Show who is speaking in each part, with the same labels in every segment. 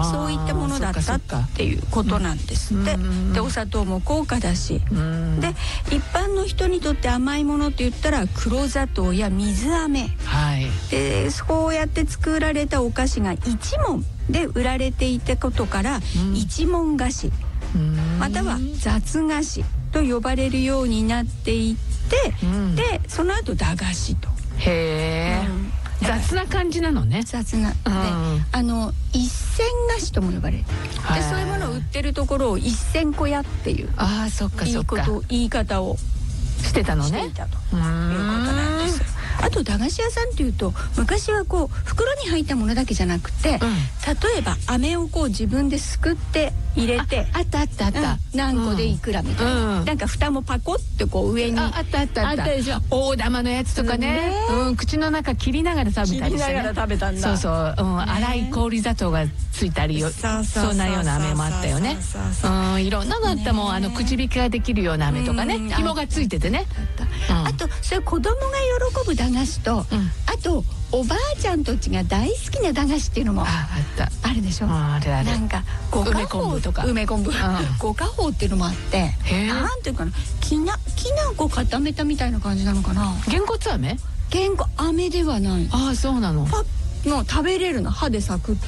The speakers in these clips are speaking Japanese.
Speaker 1: そういったものだったっていうことなんですって。でお砂糖も高価だし、で一般の人にとって甘いものって言ったら黒砂糖や水飴、でそうやって作られたお菓子が一文で売られていたことから一文菓子、または雑菓子と呼ばれるようになっていって、でその後駄菓子と。
Speaker 2: へえ、雑な感じなのね。
Speaker 1: 雑な、一銭菓子とも呼ばれる。でそういうものを売ってるところを一銭小屋っていう、
Speaker 2: そっかそっか、
Speaker 1: 言い方を
Speaker 2: してたのね。
Speaker 1: していたということなんです。あと駄菓子屋さんっていうと昔はこう袋に入ったものだけじゃなくて、例えば飴をこう自分ですくって入れて、
Speaker 2: あった
Speaker 1: 何個でいくらみたいな、なんか蓋もパコってこう上に
Speaker 2: あったでしょ。大玉のやつとかね、口の中切りながら食べたりしてね。切りながら食べたんだ。そう、粗い氷砂糖がついたり、そんなような飴もあったよね。いろんなのあったもん。くじ引きができるような飴とかね、紐がついててね。
Speaker 1: あとそれ子供が喜ぶ駄菓子と、あとおばあちゃんたちが大好きな駄菓子っていうのもあるでしょ。なんか梅昆布とか、梅昆布、五花宝っていうのもあって、なんていうかな、きな粉固めたみたいな感じなのかな。
Speaker 2: げんこつ飴？
Speaker 1: げんこ飴ではない。
Speaker 2: そうなの。
Speaker 1: の食べれるの、歯でサクって。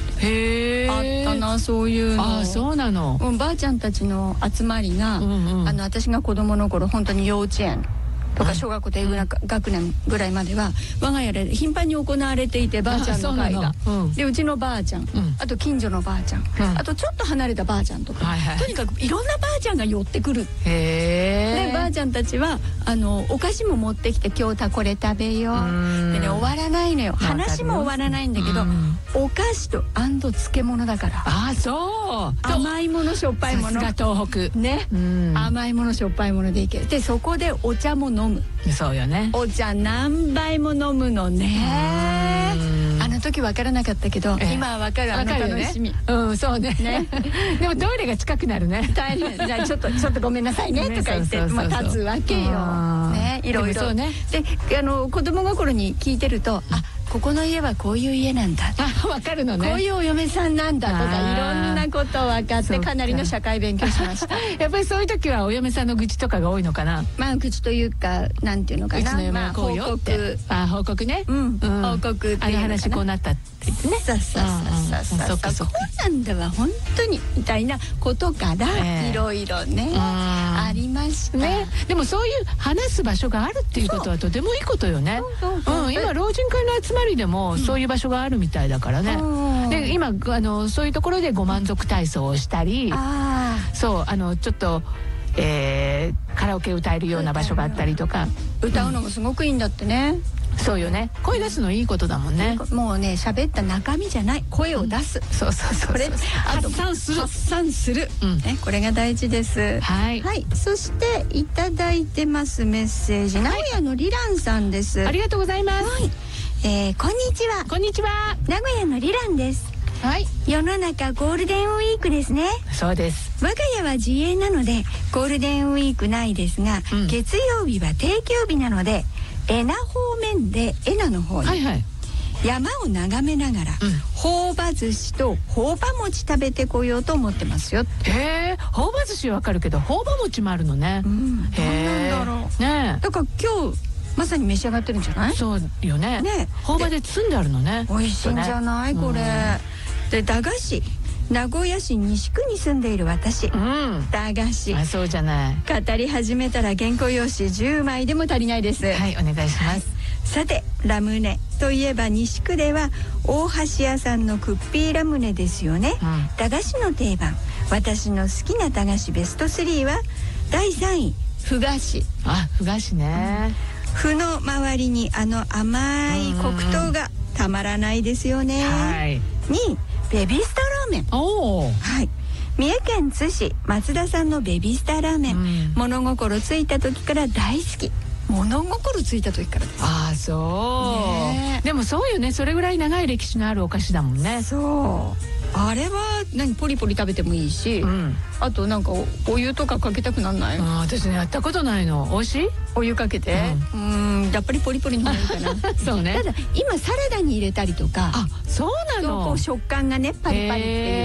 Speaker 1: あったな、そういうの。
Speaker 2: そうなの。
Speaker 1: ばあちゃんたちの集まりが、私が子供の頃本当に幼稚園とか小学校低学年ぐらいまでは我が家で頻繁に行われていて、ばあちゃんの会が、でうちのばあちゃん、あと近所のばあちゃん、あとちょっと離れたばあちゃんとか、とにかくいろんなばあちゃんが寄ってくる。でばあちゃんたちはお菓子も持ってきて、今日これ食べようでね、終わらないのよ。話も終わらないんだけど、お菓子と漬物だから。甘いものしょっぱいもの、
Speaker 2: さすが東北
Speaker 1: ね、甘いものしょっぱいものでいける。でそこでお茶も飲む。
Speaker 2: そうよね。
Speaker 1: お茶何杯も飲むのね。あの時分からなかったけど、今は分かる。あの楽しみ。
Speaker 2: そうね。でもトイレが近くなるね。
Speaker 1: 大変。じゃあちょっとごめんなさいねとか言って立つわけよ。ね、いろいろ。で子供心に聞いてると、ここの家はこういう家なんだ、
Speaker 2: わかるのね。
Speaker 1: こういうお嫁さんなんだとか、いろんなこと分かって、かなりの社会勉強しました。
Speaker 2: やっぱりそういう時はお嫁さんの愚痴とかが多いのかな。
Speaker 1: 愚痴というか、なんていうのかな、
Speaker 2: うちの嫁はこうよって。報告ね。報告っていうかな。話こうなったって言ってね。
Speaker 1: そうなんだわ本当にみたいなことからいろいろねありましたね。
Speaker 2: でもそういう話す場所があるっていうことはとてもいいことよね。今老人会の集まりでもそういう場所があるみたいだからね。で今そういうところでご満足体操をしたり、そうちょっとカラオケ歌えるような場所があったりとか、
Speaker 1: 歌うのもすごくいいんだってね。
Speaker 2: そうよね。声出すのいいことだもんね。
Speaker 1: もうね、喋った中身じゃない、声を出す。
Speaker 2: そう。
Speaker 1: これ発散する。これが大事です。はい。そしていただいてますメッセージ、名古屋のリランさんです。
Speaker 2: ありがとうございます。
Speaker 1: こんにちは。
Speaker 2: こんにちは。
Speaker 1: 名古屋のリランです。世の中ゴールデンウィークですね。
Speaker 2: そうです。
Speaker 1: 我が家は自営なのでゴールデンウィークないですが、月曜日は定休日なので恵那方面で恵那の方に、山を眺めながら、朴葉寿司と朴葉餅食べてこようと思ってますよ。
Speaker 2: 朴葉寿司はわかるけど朴葉餅もあるのね。
Speaker 1: なんだろうね。だから今日まさに召し上がってるんじゃない？
Speaker 2: そうよね。朴葉で包んであるのね。
Speaker 1: 美味しいんじゃないこれ。で駄菓子、名古屋市西区に住んでいる私、駄菓子、
Speaker 2: そうじゃない、
Speaker 1: 語り始めたら原稿用紙10枚でも足りないです。
Speaker 2: はい、お願いします。
Speaker 1: さてラムネといえば西区では大橋屋さんのクッピーラムネですよね。駄菓子の定番、私の好きな駄菓子ベスト3は第3位麩菓子。
Speaker 2: 麩菓子ね。
Speaker 1: 麩の周りに甘い黒糖がたまらないですよね。2位ベビースターラーメン。三重県津市松田さんのベビースターラーメン、物心ついた時から大好き。物心ついた時からです。
Speaker 2: でもそうよね。それぐらい長い歴史のあるお菓子だもんね。
Speaker 1: あれはポリポリ食べてもいいし、あとなんかお湯とかかけたくなんない？
Speaker 2: 私ね、やったことないの。美味しい？
Speaker 1: お湯かけて、やっぱりポリポリの方がいいかな。
Speaker 2: そうね。
Speaker 1: ただ今サラダに入れたりとか、
Speaker 2: そうなの。
Speaker 1: 食感がねパリパリっていう